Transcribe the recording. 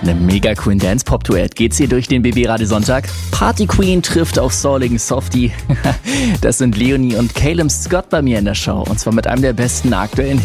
Eine mega coolen Dance-Pop-Duett. Geht's hier durch den BB Radio Sonntag? Party Queen trifft auf souligen Softie. Das sind Leonie und Caleb Scott bei mir in der Show. Und zwar mit einem der besten aktuellen